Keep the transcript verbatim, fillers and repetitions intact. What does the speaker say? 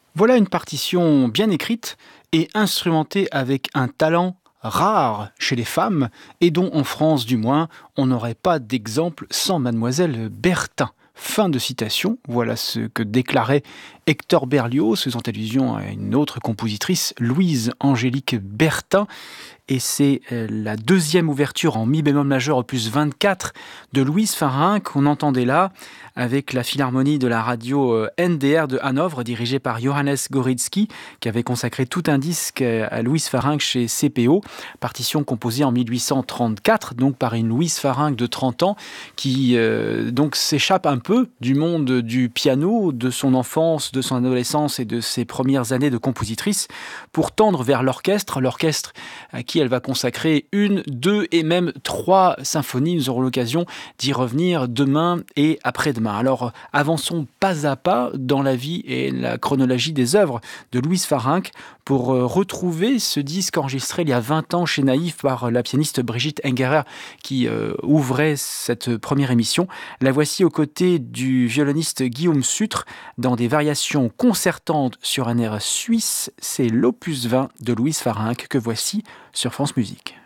Voilà une partition bien écrite et instrumentée avec un talent rare chez les femmes et dont en France du moins on n'aurait pas d'exemple sans mademoiselle Bertin. Fin de citation, voilà ce que déclarait Hector Berlioz, faisant allusion à une autre compositrice, Louise Angélique Bertin. Et c'est euh, la deuxième ouverture en mi bémol majeur opus vingt-quatre de Louise Farin qu'on entendait là avec la philharmonie de la radio euh, N D R de Hanovre dirigée par Johannes Gorizki qui avait consacré tout un disque à Louise Farin chez C P O, partition composée en mille huit cent trente-quatre donc par une Louise Farin de trente ans qui euh, donc s'échappe un peu du monde du piano, de son enfance, de son adolescence et de ses premières années de compositrice pour tendre vers l'orchestre, l'orchestre à qui elle va consacrer une, deux et même trois symphonies. Nous aurons l'occasion d'y revenir demain et après-demain. Alors, avançons pas à pas dans la vie et la chronologie des œuvres de Louise Farinck pour retrouver ce disque enregistré il y a vingt ans chez Naïf par la pianiste Brigitte Engerer qui euh, ouvrait cette première émission. La voici aux côtés du violoniste Guillaume Sutre dans des variations concertantes sur un air suisse. C'est l'opus vingt de Louise Farinck que voici sur France Musique.